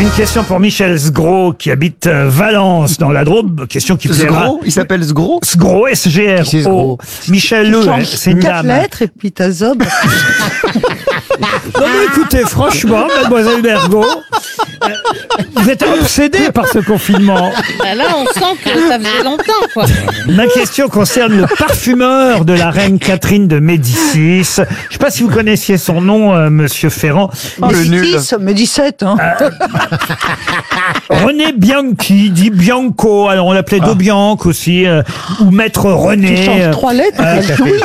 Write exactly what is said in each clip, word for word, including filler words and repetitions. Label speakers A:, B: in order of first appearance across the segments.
A: Une question pour Michel Sgro qui habite euh, Valence dans la Drôme. Question qui plaira.
B: Sgro, il s'appelle Sgro.
A: Sgro, S G R O. Michel Le, c'est une
C: Quatre
A: dame.
C: lettres et puis t'as Zob.
A: Non mais écoutez, franchement, mademoiselle Bergot, euh, vous êtes obsédée par ce confinement.
D: Bah là, on sent que ça faisait longtemps, quoi.
A: Ma question concerne le parfumeur de la reine Catherine de Médicis. Je ne sais pas si vous connaissiez son nom, euh, monsieur Ferrand.
B: Oh, le nul.
C: dix, mais dix-sept, hein.
A: René Bianchi, dit Bianco. Alors on l'appelait
B: Ah.
A: Do Bianco aussi, euh, ou Maître René.
C: Tu changes
A: euh,
C: trois lettres,
A: euh,
C: quel jouet.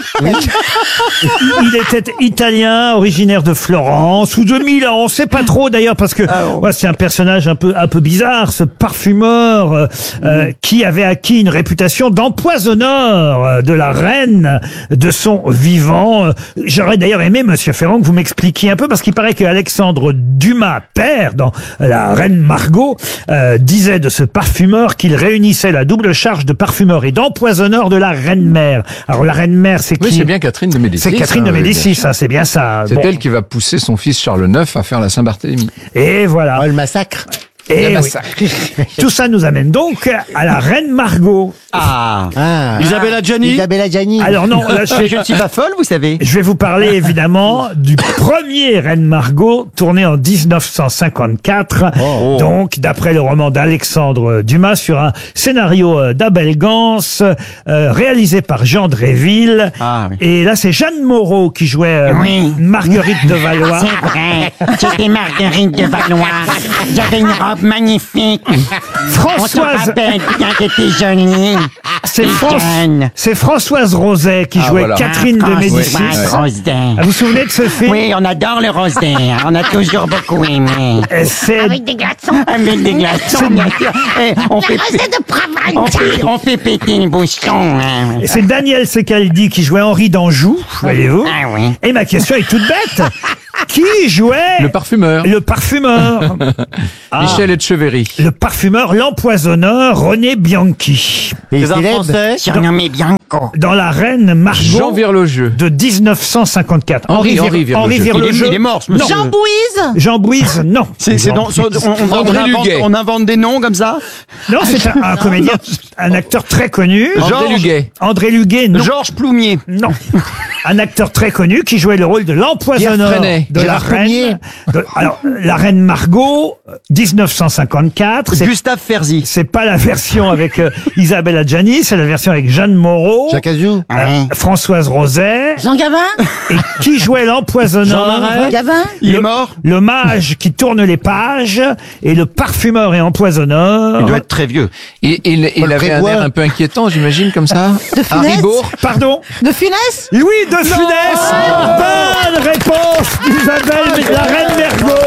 A: Il était italien, originaire de Florence ou de Milan. On ne sait pas trop d'ailleurs parce que ouais, c'est un personnage un peu un peu bizarre, ce parfumeur euh, euh, qui avait acquis une réputation d'empoisonneur euh, de la reine de son vivant. Euh, J'aurais d'ailleurs aimé, monsieur Ferrand, que vous m'expliquiez un peu parce qu'il paraît que Alexandre Dumas, père dans La Reine Margot, euh, disait de ce parfumeur qu'il réunissait la double charge de parfumeur et d'empoisonneur de la reine-mère. Alors la reine-mère, c'est
E: Oui,
A: qui?
E: c'est bien Catherine de Médicis.
A: C'est Catherine de
E: hein, oui, bien
A: Médicis,
E: sûr.
A: ça, c'est bien ça.
E: C'est
A: Bon.
E: elle qui va pousser son fils Charles neuf à faire la Saint-Barthélemy.
A: Et voilà.
F: Oh, le massacre.
A: Et
E: Le
A: oui.
E: massacre.
A: Tout ça nous amène donc à la reine Margot.
B: Ah.
F: Ah.
B: Isabella Gianni.
F: Isabella Gianni.
A: Alors non, là, je,
B: Mais
A: vais,
B: je ne suis pas folle, vous savez.
A: je vais vous parler évidemment du premier Reine Margot, tourné en dix-neuf cent cinquante-quatre,
B: Oh.
A: donc d'après le roman d'Alexandre Dumas, sur un scénario euh, d'Abel Gans, euh, réalisé par Jean Dréville.
B: Ah, oui.
A: Et là, c'est Jeanne Moreau qui jouait euh,
G: Oui.
A: Marguerite de Valois.
G: C'est vrai, j'étais Marguerite de Valois. J'avais une robe magnifique. On se
A: Françoise,
G: rappelle bien que t'es jolie.
A: c'est
G: Et
A: Fran-
G: jeune.
A: c'est Françoise Roset qui
E: Ah,
A: jouait
E: voilà.
A: Catherine de
G: Françoise
A: Médicis.
G: Roset.
A: Ah, vous vous souvenez de ce film?
G: Oui, on adore le rosé. On a toujours beaucoup aimé.
A: Euh, C'est
G: Avec des glaçons. Avec des glaçons, bien sûr. Et on fait,
H: de
G: on fait, on fait péter une bouchon. hein.
A: c'est Daniel Secaldi qui jouait Henri d'Anjou, voyez-vous.
G: Ah oui.
A: Et ma question est toute bête. Qui jouait
E: Le parfumeur.
A: le parfumeur? Ah.
E: Michel Etcheverry.
A: Le parfumeur, l'empoisonneur René Bianchi.
F: Les
B: C'est un
F: célèbres.
B: français.
G: Surnommé Bianco.
A: Dans La Reine Margot
E: Jean Virlogeux.
A: de dix-neuf cent cinquante-quatre.
E: Henri-
A: Vir-
E: Henri Virlogeux.
A: Henri
B: Il est,
A: Virlogeux.
B: il est mort, ce
A: Non.
B: monsieur.
C: Jean Bouise.
A: Jean Bouise, non.
B: C'est, c'est
A: Jean
B: dans, sur-
A: Bouise.
B: on, on- on
E: André
B: invente,
E: Luguet.
B: on invente des noms comme ça.
A: Non, c'est un, un comédien, un acteur très connu.
E: André
B: Georges.
E: Luguet.
A: André Luguet, non.
B: Georges Ploumier.
A: Non. Un acteur très connu qui jouait le rôle de l'empoisonneur
E: Pierre Freinet.
A: de la
F: Gérard
A: reine.
F: Premier.
A: de- alors, la reine Margot, dix-neuf cent cinquante-quatre. C'est,
B: Gustave Ferzi.
A: c'est pas la version avec euh, Isabella Gianni, c'est la version avec Jeanne Moreau,
F: Jacques Azou.
A: euh, Françoise Roset,
C: Jean Gavin.
A: et qui jouait l'empoisonneur,
C: Gavin.
B: Il est
A: le-
B: mort.
A: le mage qui tourne les pages, et le parfumeur et empoisonneur.
B: Il doit être très vieux.
E: Et il, il
F: Paul
E: avait un
F: Prébois.
E: air un peu inquiétant, j'imagine, comme ça.
C: De Funès.
E: Ribourg.
A: Pardon?
C: De Funès.
A: Oui, de Funès. Bonne réponse d'Isabelle, la reine Mergot.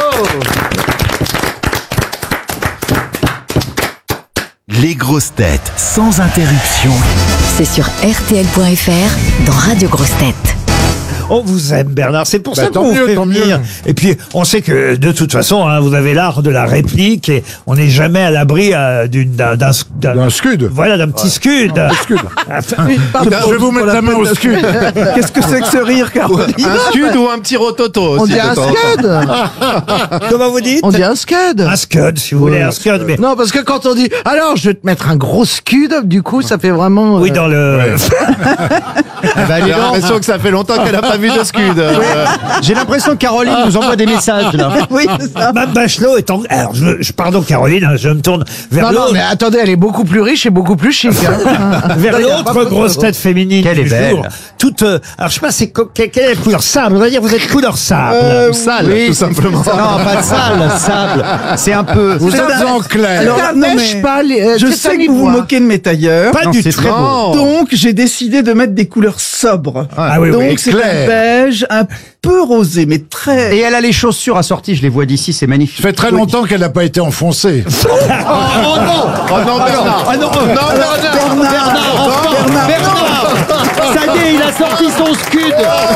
I: Les grosses têtes sans interruption.
J: C'est sur R T L point F R dans Radio Grosses Têtes.
A: On vous aime, Bernard. C'est pour
F: Bah,
A: ça
F: tant
A: qu'on vous
F: mieux,
A: fait
F: tant
A: venir.
F: mieux.
A: Et puis, on sait que de toute façon, hein, vous avez l'art de la réplique et on n'est jamais à l'abri euh, d'une, d'un, d'un, d'un-
F: D'un scud.
A: Voilà, d'un petit scud.
F: Scud.
A: Enfin,
F: Je vais vous mettre la main au scud.
C: Qu'est-ce que c'est que ce rire, Caroline?
F: Un scud ou un petit rototo
C: On
F: aussi.
C: dit un
F: de temps en temps.
C: scud.
A: comment vous dites?
C: On dit un scud.
A: Un scud, si vous voulez, un scud. Mais
C: Non, parce que quand on dit, alors, je vais te mettre un gros scud, du coup, ça fait vraiment...
A: oui,
C: euh,
A: dans le...
F: J'ai l'impression que ça fait longtemps qu'elle n'a pas vu de scud. Euh,
B: J'ai l'impression que Caroline nous envoie des messages là.
C: Oui, c'est ça.
A: Mme Bachelot est en... Alors, je, je- pardon, Caroline, hein, je me tourne vers
C: Non, non,
A: l'autre.
C: mais attendez, elle est beaucoup plus riche et beaucoup plus chic. Hein.
A: Vers
C: Il y a
A: l'autre
C: pas
A: grosse
C: photo.
A: tête féminine
B: Quelle
A: du
B: est belle.
A: jour. Toute, euh, alors je sais pas, c'est co- quelle, quelle est la couleur sable? On va dire vous êtes couleur sable.
F: Euh, sale,
B: Oui,
F: tout simplement.
B: Non, pas de sable, sable. C'est un peu.
F: Vous
C: C'est
F: êtes
C: un-
F: en clair.
C: Alors,
K: Ça
C: non,
K: n'empêche
C: mais
K: pas les- euh,
C: je
K: c'est
C: sais
K: un
C: que vous vous
K: ivoire.
C: moquez de mes tailleurs.
A: Pas
B: Non,
A: du
B: c'est
A: tout.
B: très beau.
K: Donc, j'ai décidé de mettre des couleurs sobres.
A: Ah oui,
K: Donc,
A: oui.
K: c'est
F: clair.
K: un beige, un peu rosé, mais très...
B: Et elle a les chaussures assorties, je les vois d'ici, c'est magnifique.
F: Ça fait très longtemps qu'elle n'a pas été enfoncée.
B: Oh non
F: Oh non, Bernard.
B: Ah non,
F: Non, Bernard.
B: Bernard, Bernard, Bernard Ça y est, il a sorti son scud.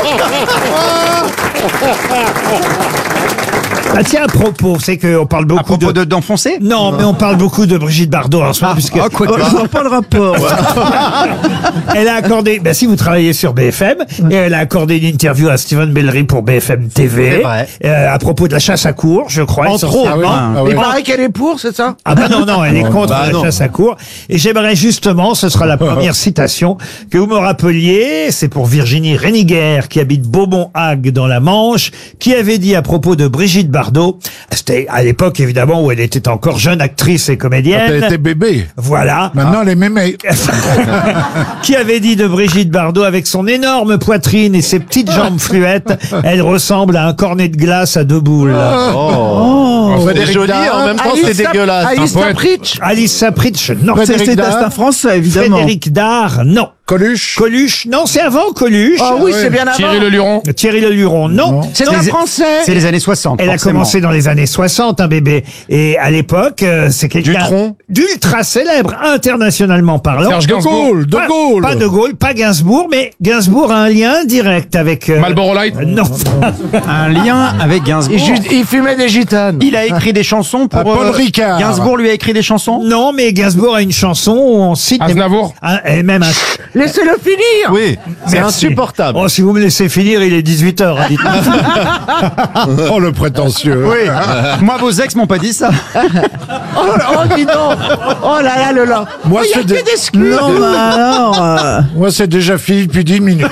A: Ah tiens, à propos, c'est qu'on parle beaucoup
B: À propos
A: de...
B: de d'enfoncer.
A: Non, mais on parle beaucoup de Brigitte Bardot en ce moment, puisque
B: Ah, quoi
K: Oh, je vois pas le rapport.
A: elle a accordé, ben si vous travaillez sur B F M, et elle a accordé une interview à Steven Bellery Ferry pour B F M T V.
C: C'est vrai.
A: Euh, à propos de la chasse à courre, je crois.
C: Entre autres.
A: essentiellement.
C: Ah oui. Il paraît qu'elle est pour, c'est ça?
A: Ah bah non, non, elle est contre
F: bah
A: la
F: non.
A: chasse à courre. Et j'aimerais justement, ce sera la première citation, que vous me rappeliez, c'est pour Virginie Réniger, qui habite Beaumont-Hague dans la Manche, qui avait dit à propos de Brigitte Bardot, c'était à l'époque évidemment où elle était encore jeune actrice et comédienne.
H: Elle était bébé.
A: Voilà.
H: Maintenant, elle est mémé.
A: Qui avait dit de Brigitte Bardot, avec son énorme poitrine et ses petites jambes fluettes, elle ressemble à un cornet de glace à deux boules.
F: Oh, c'est
C: Frédéric
F: joli,
C: Dard.
F: en même temps
C: Alice
F: c'est
C: Sap-
F: dégueulasse.
C: Alice
F: Un poète.
C: Sapritch.
A: Alice Sapritch, non.
K: C'est
H: Frédéric
K: c'est
H: Dard.
K: un français, évidemment.
A: Frédéric Dard, non.
H: Coluche.
A: Coluche, non, c'est avant Coluche.
C: Ah oui, c'est bien avant.
E: Thierry Le Luron.
A: Thierry Le Luron, non.
C: C'est un français.
B: C'est les années soixante.
A: Elle a
B: forcément.
A: commencé dans les années soixante, un bébé. Et à l'époque, euh, c'est quelqu'un
F: Dutronc.
A: d'ultra célèbre, internationalement parlant.
E: Serge
H: De
E: Gainsbourg.
H: Gaulle. De
A: Pas-
H: Gaulle.
A: Pas de Gaulle, pas Gainsbourg, mais Gainsbourg a un lien direct avec... euh,
E: Marlboro Light.
A: euh, non.
B: Un lien avec Gainsbourg.
C: Il, ju- il fumait des gitanes.
B: Il a écrit des chansons pour...
H: Ah, Paul
B: euh,
H: Ricard.
B: Gainsbourg lui a écrit des chansons.
A: Non, mais Gainsbourg a une chanson où on cite... des-
E: Aznavour.
A: un- et même un...
C: Laissez-le finir.
F: Oui, c'est
A: Merci.
F: insupportable.
A: Oh, si vous me laissez finir, il est dix-huit heures. hein, dites-moi.
H: Oh, le prétentieux.
B: Oui. Moi, vos ex m'ont pas dit ça.
C: Oh, oh, dis donc. Oh là là là là.
H: Moi,
C: Oh, il y a
H: c'est
C: que
H: des-
C: des excuses.
K: Non, mais alors... euh,
H: Moi, c'est déjà fini depuis dix minutes.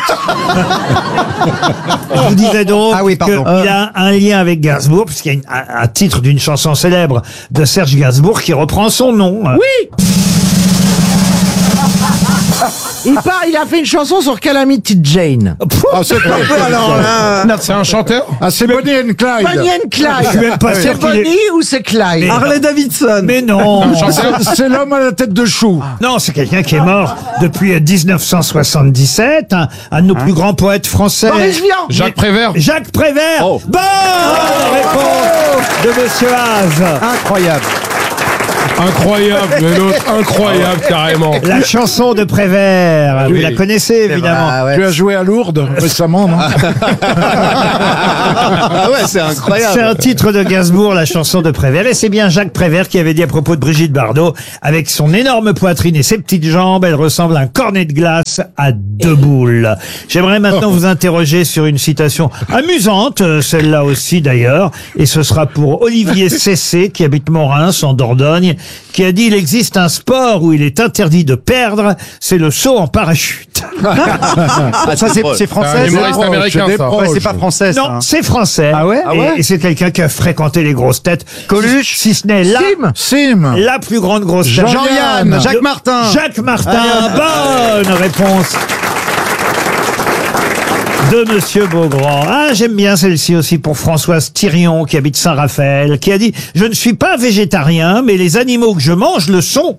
A: Je vous disais donc
B: Ah oui, pardon.
A: qu'il a un lien avec Gainsbourg, puisqu'il y a une- un, un titre d'une chanson célèbre de Serge Gainsbourg qui reprend son nom.
C: Oui. Il part, il a fait une chanson sur Calamity Jane.
H: Ah, c'est pas
C: Alors là,
E: C'est un chanteur.
H: Ah, c'est Bonnie and Clyde.
C: Bonnie and Clyde.
A: Je suis même pas
C: C'est
A: sûr qu'il est-
C: Bonnie ou c'est Clyde?
K: Harley Davidson.
A: Mais non,
H: C'est- C'est l'homme à la tête de chou.
A: non, c'est quelqu'un qui est mort depuis dix-neuf cent soixante-dix-sept, un, un de nos plus grands poètes français.
C: Boris Vian.
E: Jacques Prévert.
A: Jacques Prévert.
F: Oh.
A: Bonne réponse de Monsieur Haas.
B: Incroyable.
E: Incroyable, mais l'autre, incroyable, carrément.
A: La chanson de Prévert, vous la connaissez évidemment.
H: Tu as joué à Lourdes récemment, non?
F: Ah ouais, c'est incroyable.
A: C'est un titre de Gainsbourg, la chanson de Prévert. Et c'est bien Jacques Prévert qui avait dit à propos de Brigitte Bardot, avec son énorme poitrine et ses petites jambes, elle ressemble à un cornet de glace à deux boules. J'aimerais maintenant vous interroger sur une citation amusante, euh, celle-là aussi d'ailleurs, et ce sera pour Olivier Cessé, qui habite Morins, en Dordogne, qui a dit « Il existe un sport où il est interdit de perdre, c'est le saut en parachute.
B: Ah, ça, c'est c'est
E: C'est un
B: français.
E: humoriste
B: ça
E: américain,
H: des
E: ça.
H: pros.
B: Ouais, c'est pas français, » ça.
A: Non, c'est français.
B: Ah ouais
A: Et, et c'est quelqu'un qui a fréquenté les grosses têtes.
B: Coluche.
A: Si ce n'est la,
C: Sim.
H: Sim.
A: la plus grande grosse tête.
B: Jean-Yann. Jacques
A: Le-
B: Martin.
A: Jacques Martin, bonne réponse de Monsieur Beaugrand. Ah, j'aime bien celle-ci aussi pour Françoise Thirion, qui habite Saint-Raphaël, qui a dit « Je ne suis pas végétarien, mais les animaux que je mange le sont.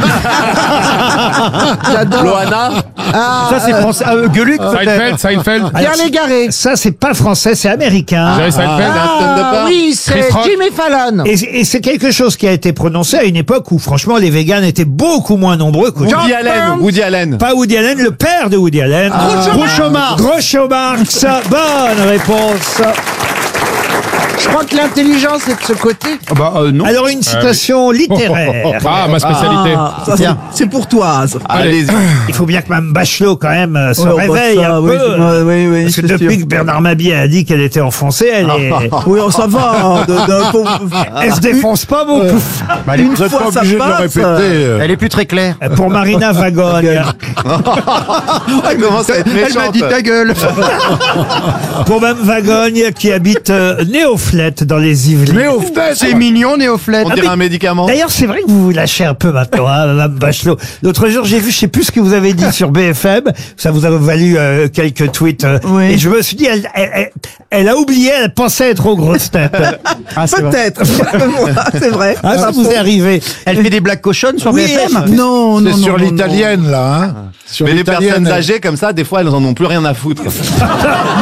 F: Loana.
B: Ça, c'est français. Ah, euh, Gueluc, peut-être.
E: Seinfeld, Seinfeld. »
C: Pierre Légaré.
A: Ça, c'est pas français, c'est américain.
E: Jerry Seinfeld.
C: Ah oui, c'est
E: Chris Rock.
C: Jimmy Fallon.
A: Et, et c'est quelque chose qui a été prononcé à une époque où, franchement, les véganes étaient beaucoup moins nombreux qu'aujourd'hui.
F: Woody Allen. Woody Allen.
A: Pas Woody Allen, le père de Woody Allen.
C: Groucho Marx.
A: Groucho Marx. Bonne réponse.
C: Je crois que l'intelligence est de ce côté.
B: Ah bah, euh, non.
A: Alors, une citation littéraire.
E: Ah, ma spécialité.
K: Ah, ça, c'est-
B: Bien.
K: c'est pour toi. ça.
F: Allez-y.
A: Il faut bien que Mme Bachelot, quand même, euh, se
K: Ouais, on voit
A: réveille
K: ça,
A: un
K: oui,
A: peu.
K: ouais, oui, oui,
A: Parce que
K: c'est
A: depuis
K: sûr.
A: que Bernard Mabie a dit qu'elle était enfoncée, elle est...
K: Oui, on s'en va. De, de- pour-
A: Elle se défonce pas beaucoup.
B: Bah, elle, est,
K: une
H: Vous n'êtes
K: fois
H: pas
K: ça
H: obligé de le
K: passe,
H: répéter.
K: euh,
H: euh.
B: elle est plus très claire.
A: Pour Marina Vagogne.
F: Elle commence à être
B: Elle m'a
F: méchante.
B: dit ta gueule.
A: Pour Mme Vagogne, qui habite euh, Néoflette, dans les Yvelines.
H: Néophtète.
B: C'est mignon, Néoflette.
F: On dirait un médicament.
A: D'ailleurs, c'est vrai que vous vous lâchez un peu maintenant, hein, Mme Bachelot. L'autre jour, j'ai vu, je sais plus ce que vous avez dit sur B F M. Ça vous a valu euh, quelques tweets. euh,
K: Oui.
A: Et je me suis dit, elle, elle, elle- elle a oublié, elle pensait être aux grosses têtes.
B: Ah, c'est vrai.
K: Peut-être. c'est vrai.
A: Ah, ça vous est arrivé.
B: Elle fait des blagues cochonnes sur
A: Oui,
B: B F M.
K: Non, non,
H: C'est
K: non.
H: sur
K: non,
H: l'italienne, là. Hein. Sur
F: Mais les
H: l'italienne,
F: personnes
H: elle-
F: âgées comme ça, des fois, elles en ont plus rien à foutre.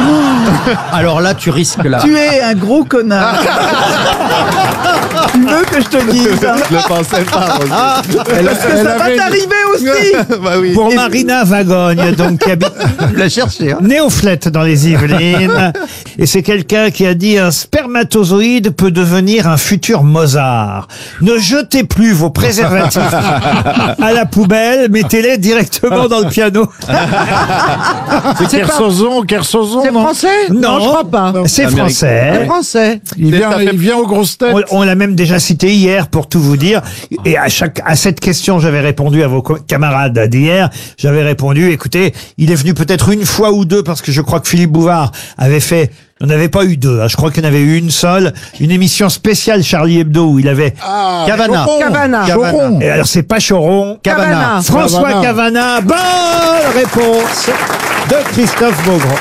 B: Alors là, tu risques là.
K: non. Tu es un gros connard. Tu veux que que je te dise.
F: Je le pensais pas. Roselyne.
C: Ah,
H: Elle,
K: Parce que
H: elle
K: ça va
H: avait-
K: t'arriver aussi.
F: Bah oui.
A: Pour Marina Vagogne, donc, qui habite
C: Je l'ai cherché. Hein.
A: Néoflette dans les Yvelines. Et c'est quelqu'un qui a dit un spermatozoïde peut devenir un futur Mozart. Ne jetez plus vos préservatifs à la poubelle, mettez-les directement dans le piano.
H: C'est Kersozon, Kersozon,
C: C'est
H: non
C: français
A: Non,
C: je crois pas.
A: C'est
F: Américain.
A: français.
C: C'est français.
H: Il
F: C'est-
H: vient,
F: ça fait-
H: il vient aux grosses têtes.
A: On, on l'a même déjà cité hier pour tout vous dire. Et à chaque à cette question, j'avais répondu à vos co- camarades d'hier. J'avais répondu, écoutez, il est venu peut-être une fois ou deux parce que je crois que Philippe Bouvard avait fait. On n'avait pas eu deux. Hein, je crois qu'il y en avait eu une seule. Une émission spéciale Charlie Hebdo où il avait.
H: Ah,
C: Cavana.
H: Choron.
C: Cavana.
H: Choron.
A: Et alors c'est pas Choron.
C: Cavana.
A: François
H: Cavana.
A: Cavana. Bonne réponse de Christophe Beaugrand.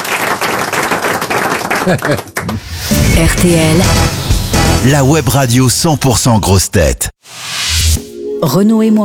J: R T L,
I: La web radio cent pour cent grosse tête.
J: Renaud et moi.